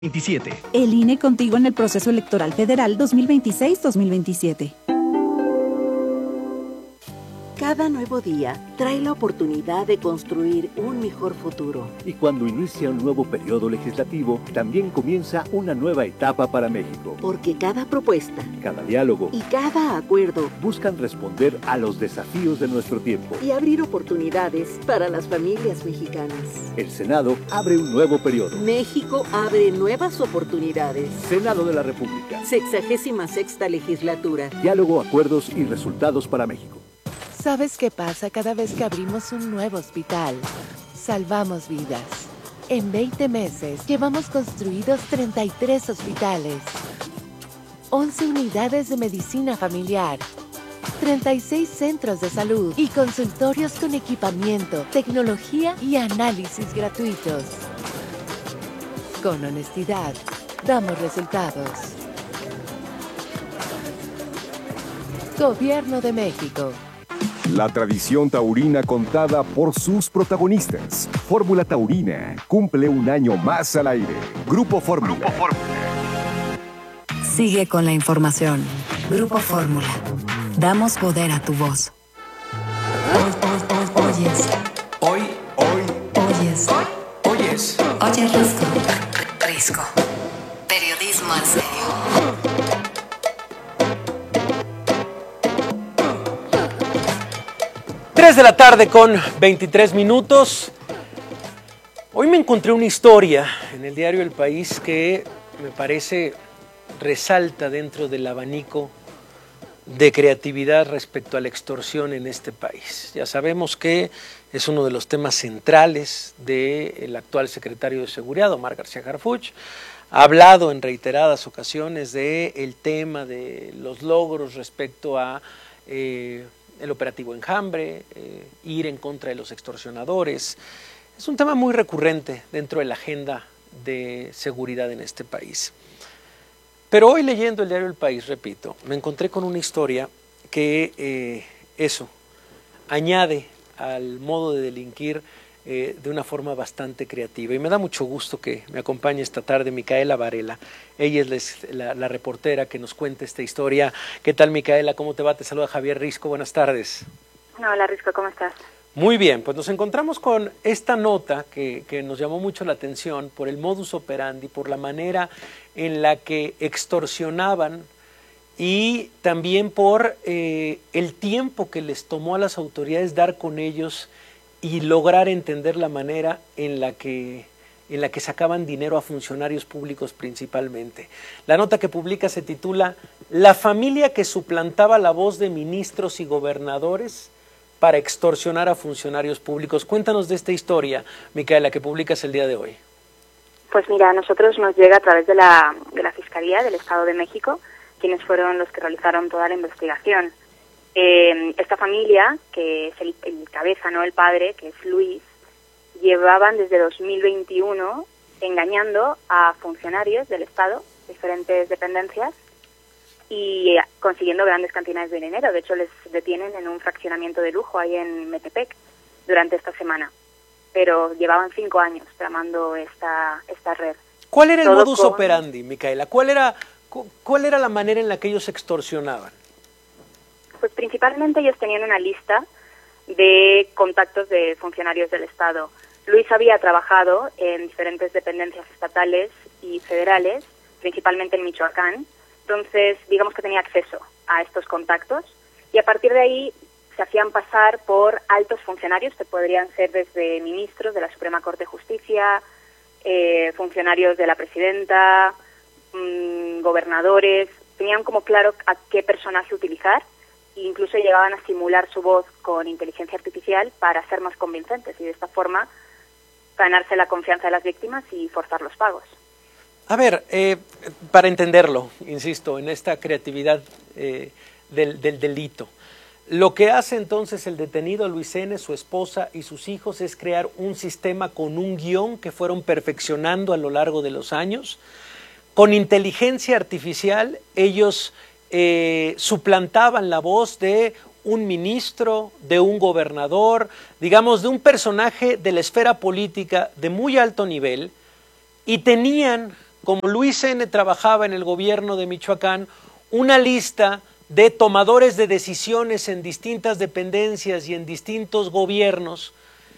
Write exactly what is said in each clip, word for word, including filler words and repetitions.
veintisiete. El I N E contigo en el proceso electoral federal dos mil veintiséis dos mil veintisiete. Cada nuevo día trae la oportunidad de construir un mejor futuro. Y cuando inicia un nuevo periodo legislativo, también comienza una nueva etapa para México. Porque cada propuesta, cada diálogo y cada acuerdo buscan responder a los desafíos de nuestro tiempo y abrir oportunidades para las familias mexicanas. El Senado abre un nuevo periodo. México abre nuevas oportunidades. Senado de la República. Sexagésima sexta legislatura. Diálogo, acuerdos y resultados para México. ¿Sabes qué pasa cada vez que abrimos un nuevo hospital? Salvamos vidas. En veinte meses llevamos construidos treinta y tres hospitales, once unidades de medicina familiar, treinta y seis centros de salud y consultorios con equipamiento, tecnología y análisis gratuitos. Con honestidad, damos resultados. Gobierno de México. La tradición taurina contada por sus protagonistas. Fórmula Taurina cumple un año más al aire. Grupo Fórmula. Grupo Fórmula. Sigue con la información. Grupo Fórmula. Damos poder a tu voz. Oyes. Hoy, hoy. Oyes. Oyes. Oye Risco. Risco. Periodismo en serio. tres de la tarde con veintitrés minutos. Hoy me encontré una historia en el diario El País que me parece resalta dentro del abanico de creatividad respecto a la extorsión en este país. Ya sabemos que es uno de los temas centrales del actual secretario de Seguridad, Omar García Harfuch. Ha hablado en reiteradas ocasiones del tema de los logros respecto a eh, el operativo Enjambre, eh, ir en contra de los extorsionadores. Es un tema muy recurrente dentro de la agenda de seguridad en este país. Pero hoy leyendo el diario El País, repito, me encontré con una historia que eh, eso añade al modo de delinquir eh, de una forma bastante creativa. Y me da mucho gusto que me acompañe esta tarde Micaela Varela. Ella es la, la reportera que nos cuenta esta historia. ¿Qué tal, Micaela? ¿Cómo te va? Te saluda Javier Risco. Buenas tardes. Hola, Risco. ¿Cómo estás? Muy bien. Pues nos encontramos con esta nota que, que nos llamó mucho la atención por el modus operandi, por la manera en la que extorsionaban y también por eh, el tiempo que les tomó a las autoridades dar con ellos y lograr entender la manera en la que en la que sacaban dinero a funcionarios públicos principalmente. La nota que publica se titula "La familia que suplantaba la voz de ministros y gobernadores para extorsionar a funcionarios públicos". Cuéntanos de esta historia, Micaela, que publicas el día de hoy. Pues mira, a nosotros nos llega a través de la, de la Fiscalía del Estado de México, quienes fueron los que realizaron toda la investigación. Eh, esta familia, que es el, el cabeza, no el padre, que es Luis, llevaban desde dos mil veintiuno engañando a funcionarios del Estado, diferentes dependencias, y consiguiendo grandes cantidades de dinero. De hecho, les detienen en un fraccionamiento de lujo ahí en Metepec durante esta semana. Pero llevaban cinco años tramando esta, esta red. ¿Cuál era el Todo modus con... operandi, Micaela? ¿Cuál era, cu ¿Cuál era la manera en la que ellos extorsionaban? Pues principalmente ellos tenían una lista de contactos de funcionarios del Estado. Luis había trabajado en diferentes dependencias estatales y federales, principalmente en Michoacán. Entonces, digamos que tenía acceso a estos contactos y a partir de ahí se hacían pasar por altos funcionarios, que podrían ser desde ministros de la Suprema Corte de Justicia, eh, funcionarios de la presidenta, mmm, gobernadores. Tenían como claro a qué personaje utilizar e incluso llegaban a simular su voz con inteligencia artificial para ser más convincentes y de esta forma ganarse la confianza de las víctimas y forzar los pagos. A ver, eh, para entenderlo, insisto, en esta creatividad eh, del, del delito, lo que hace entonces el detenido Luis N., su esposa y sus hijos es crear un sistema con un guión que fueron perfeccionando a lo largo de los años. Con inteligencia artificial ellos eh, suplantaban la voz de un ministro, de un gobernador, digamos de un personaje de la esfera política de muy alto nivel y tenían como Luis N. trabajaba en el gobierno de Michoacán, una lista de tomadores de decisiones en distintas dependencias y en distintos gobiernos,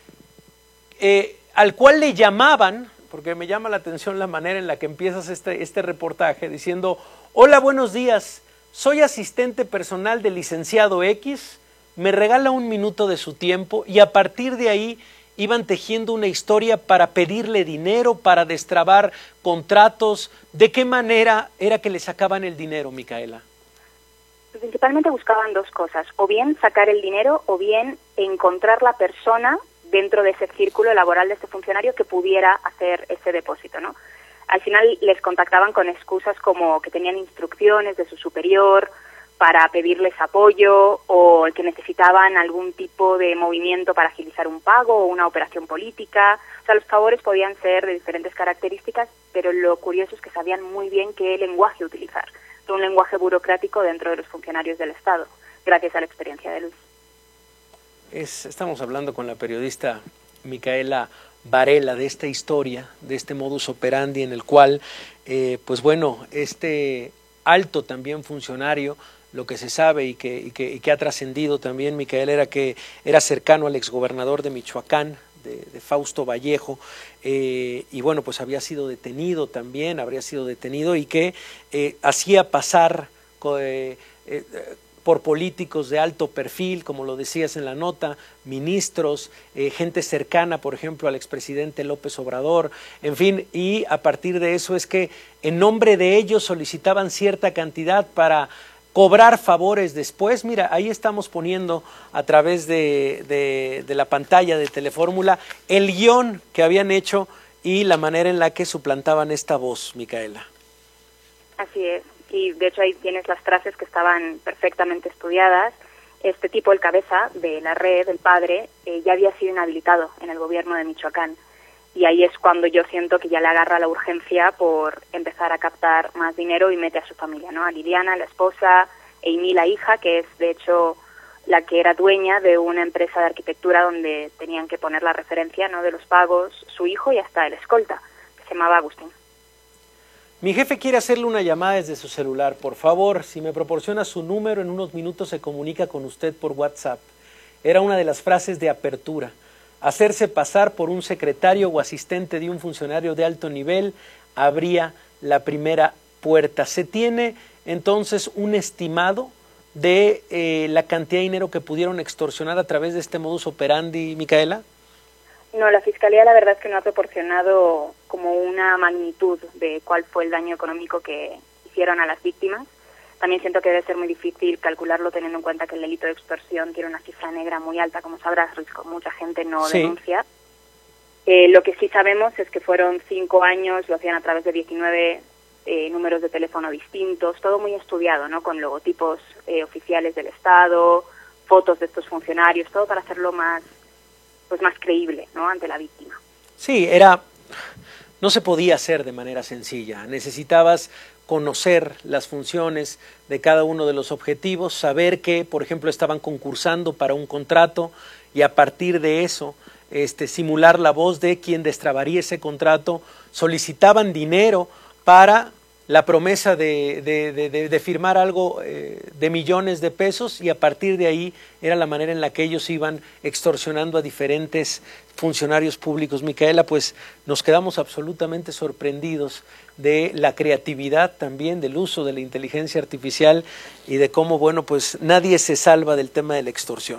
eh, al cual le llamaban, porque me llama la atención la manera en la que empiezas este, este reportaje, diciendo: hola, buenos días, soy asistente personal del licenciado X, me regala un minuto de su tiempo, y a partir de ahí iban tejiendo una historia para pedirle dinero, para destrabar contratos. ¿De qué manera era que le sacaban el dinero, Micaela? Principalmente buscaban dos cosas: o bien sacar el dinero, o bien encontrar la persona dentro de ese círculo laboral de este funcionario que pudiera hacer ese depósito, ¿no? Al final les contactaban con excusas como que tenían instrucciones de su superior para pedirles apoyo, o que necesitaban algún tipo de movimiento para agilizar un pago o una operación política. O sea, los favores podían ser de diferentes características, pero lo curioso es que sabían muy bien qué lenguaje utilizar, un lenguaje burocrático dentro de los funcionarios del Estado, gracias a la experiencia de Luis. Es, estamos hablando con la periodista Micaela Varela de esta historia, de este modus operandi en el cual, eh, pues bueno, este alto también funcionario, lo que se sabe y que, y que, y que ha trascendido también, Micaela, era que era cercano al exgobernador de Michoacán, de, de Fausto Vallejo, eh, y bueno, pues había sido detenido también, habría sido detenido, y que eh, hacía pasar eh, eh, por políticos de alto perfil, como lo decías en la nota, ministros, eh, gente cercana, por ejemplo, al expresidente López Obrador, en fin, y a partir de eso es que en nombre de ellos solicitaban cierta cantidad para cobrar favores después. Mira, ahí estamos poniendo a través de, de, de la pantalla de Telefórmula el guión que habían hecho y la manera en la que suplantaban esta voz, Micaela. Así es. Y de hecho ahí tienes las frases que estaban perfectamente estudiadas. Este tipo, el cabeza de la red, el padre, eh, ya había sido inhabilitado en el gobierno de Michoacán. Y ahí es cuando yo siento que ya le agarra la urgencia por empezar a captar más dinero y mete a su familia, ¿no? A Liliana, la esposa, Amy, la hija, que es de hecho la que era dueña de una empresa de arquitectura donde tenían que poner la referencia, ¿no?, de los pagos, su hijo y hasta el escolta, que se llamaba Agustín. Mi jefe quiere hacerle una llamada desde su celular. Por favor, si me proporciona su número, en unos minutos se comunica con usted por WhatsApp. Era una de las frases de apertura. Hacerse pasar por un secretario o asistente de un funcionario de alto nivel abría la primera puerta. ¿Se tiene entonces un estimado de eh, la cantidad de dinero que pudieron extorsionar a través de este modus operandi, Micaela? No, la Fiscalía la verdad es que no ha proporcionado como una magnitud de cuál fue el daño económico que hicieron a las víctimas. También siento que debe ser muy difícil calcularlo teniendo en cuenta que el delito de extorsión tiene una cifra negra muy alta, como sabrás, Ruiz, mucha gente no sí. denuncia. Eh, lo que sí sabemos es que fueron cinco años, lo hacían a través de diecinueve eh, números de teléfono distintos, todo muy estudiado, ¿no?, con logotipos eh, oficiales del Estado, fotos de estos funcionarios, todo para hacerlo más, pues más creíble, ¿no?, ante la víctima. Sí, era, no se podía hacer de manera sencilla, necesitabas conocer las funciones de cada uno de los objetivos, saber que, por ejemplo, estaban concursando para un contrato y a partir de eso este, simular la voz de quien destrabaría ese contrato, solicitaban dinero para la promesa de, de, de, de, de firmar algo eh, de millones de pesos y a partir de ahí era la manera en la que ellos iban extorsionando a diferentes funcionarios públicos. Micaela, pues nos quedamos absolutamente sorprendidos de la creatividad también, del uso de la inteligencia artificial y de cómo, bueno, pues nadie se salva del tema de la extorsión.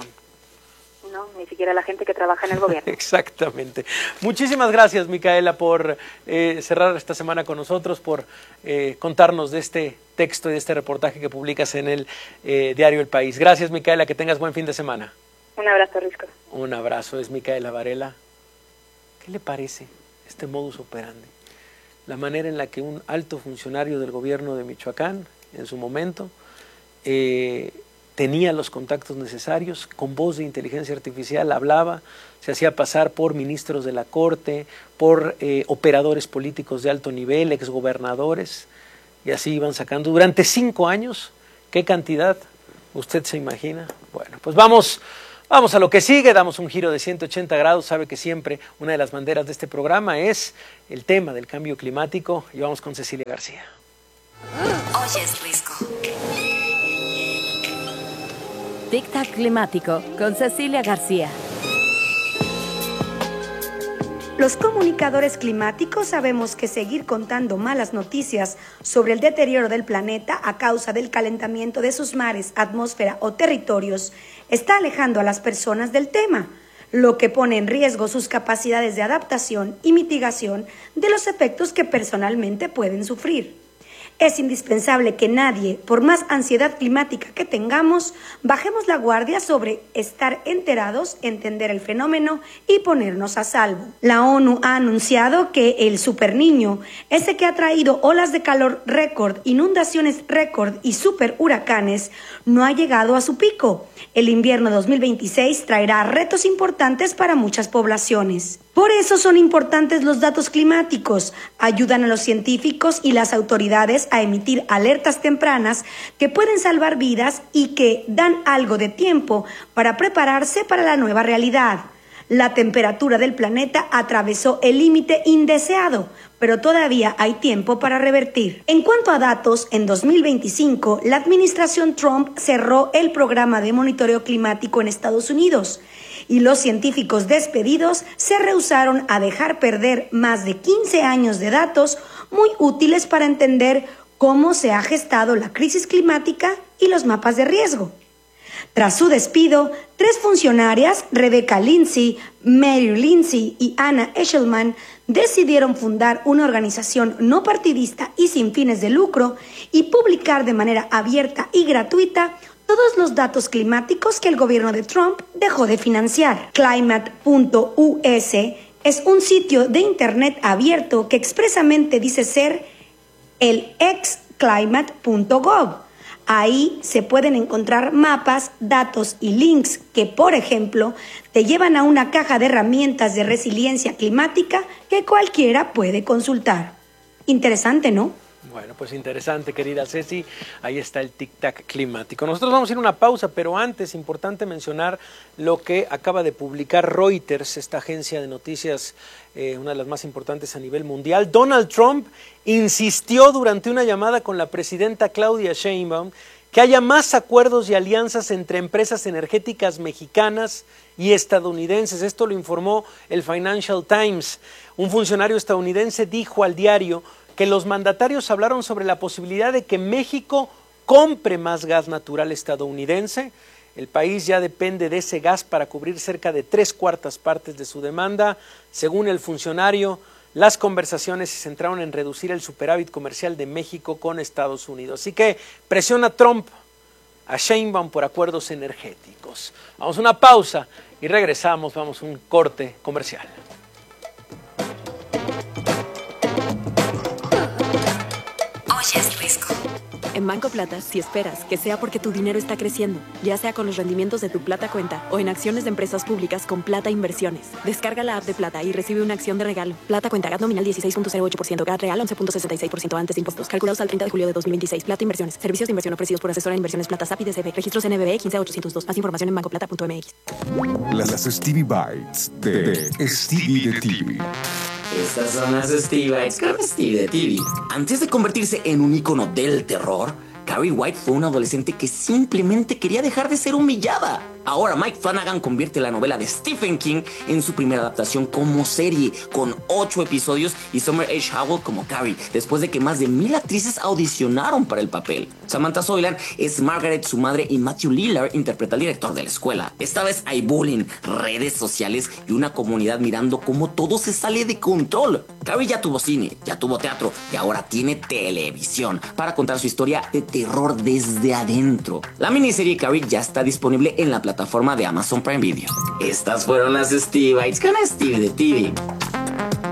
No, ni siquiera la gente que trabaja en el gobierno. Exactamente. Muchísimas gracias, Micaela, por eh, cerrar esta semana con nosotros, por eh, contarnos de este texto y de este reportaje que publicas en el eh, diario El País. Gracias, Micaela, que tengas buen fin de semana. Un abrazo, Risco. Un abrazo, es Micaela Varela. ¿Qué le parece este modus operandi? La manera en la que un alto funcionario del gobierno de Michoacán, en su momento, eh, tenía los contactos necesarios, con voz de inteligencia artificial hablaba, se hacía pasar por ministros de la Corte, por eh, operadores políticos de alto nivel, exgobernadores, y así iban sacando durante cinco años. ¿Qué cantidad? ¿Usted se imagina? Bueno, pues vamos... Vamos a lo que sigue, damos un giro de ciento ochenta grados. Sabe que siempre una de las banderas de este programa es el tema del cambio climático. Y vamos con Cecilia García. Oyes, Risco. Tic-tac climático con Cecilia García. Los comunicadores climáticos sabemos que seguir contando malas noticias sobre el deterioro del planeta a causa del calentamiento de sus mares, atmósfera o territorios está alejando a las personas del tema, lo que pone en riesgo sus capacidades de adaptación y mitigación de los efectos que personalmente pueden sufrir. Es indispensable que nadie, por más ansiedad climática que tengamos, bajemos la guardia sobre estar enterados, entender el fenómeno y ponernos a salvo. La ONU ha anunciado que el superniño, ese que ha traído olas de calor récord, inundaciones récord y superhuracanes, no ha llegado a su pico. El invierno dos mil veintiséis traerá retos importantes para muchas poblaciones. Por eso son importantes los datos climáticos, ayudan a los científicos y las autoridades a emitir alertas tempranas que pueden salvar vidas y que dan algo de tiempo para prepararse para la nueva realidad. La temperatura del planeta atravesó el límite indeseado, pero todavía hay tiempo para revertir. En cuanto a datos, en dos mil veinticinco, la administración Trump cerró el programa de monitoreo climático en Estados Unidos y los científicos despedidos se rehusaron a dejar perder más de quince años de datos muy útiles para entender cómo se ha gestado la crisis climática y los mapas de riesgo. Tras su despido, tres funcionarias, Rebecca Lindsay, Mary Lindsay y Anna Eshelman, decidieron fundar una organización no partidista y sin fines de lucro y publicar de manera abierta y gratuita todos los datos climáticos que el gobierno de Trump dejó de financiar. Climate punto U S es un sitio de internet abierto que expresamente dice ser el ex climate punto gov. Ahí se pueden encontrar mapas, datos y links que, por ejemplo, te llevan a una caja de herramientas de resiliencia climática que cualquiera puede consultar. Interesante, ¿no? Bueno, pues interesante, querida Ceci. Ahí está el tic-tac climático. Nosotros vamos a ir a una pausa, pero antes, importante mencionar lo que acaba de publicar Reuters, esta agencia de noticias, eh, una de las más importantes a nivel mundial. Donald Trump insistió durante una llamada con la presidenta Claudia Sheinbaum que haya más acuerdos y alianzas entre empresas energéticas mexicanas y estadounidenses. Esto lo informó el Financial Times. Un funcionario estadounidense dijo al diario que los mandatarios hablaron sobre la posibilidad de que México compre más gas natural estadounidense. El país ya depende de ese gas para cubrir cerca de tres cuartas partes de su demanda. Según el funcionario, las conversaciones se centraron en reducir el superávit comercial de México con Estados Unidos. Así que presiona Trump a Sheinbaum por acuerdos energéticos. Vamos a una pausa y regresamos, vamos a un corte comercial. Oyes, Risco. En Banco Plata, si esperas que sea porque tu dinero está creciendo, ya sea con los rendimientos de tu Plata Cuenta o en acciones de empresas públicas con Plata Inversiones. Descarga la app de Plata y recibe una acción de regalo. Plata Cuenta, G A T nominal dieciséis punto cero ocho por ciento, G A T real once punto sesenta y seis por ciento antes de impuestos. Calculados al treinta de julio de dos mil veintiséis. Plata Inversiones. Servicios de inversión ofrecidos por Asesora de Inversiones Plata S A P I D C B. Registros N B B quince ochocientos dos. Más información en banco plata punto m x. Las Stevie Bites de Stevie de T V. Estas son las Stevie Bites con Stevie de T V. Antes de convertirse en un ícono del terror, Carrie White fue una adolescente que simplemente quería dejar de ser humillada. Ahora Mike Flanagan convierte la novela de Stephen King en su primera adaptación como serie, con ocho episodios y Summer H. Howell como Carrie, después de que más de mil actrices audicionaron para el papel. Samantha Soilan es Margaret, su madre, y Matthew Lillard interpreta al director de la escuela. Esta vez hay bullying, redes sociales y una comunidad mirando cómo todo se sale de control. Carrie ya tuvo cine, ya tuvo teatro y ahora tiene televisión para contar su historia de terror desde adentro. La miniserie Carrie ya está disponible en la plataforma de Amazon Prime Video. Estas fueron las Stevie Bites con Stevie de T V.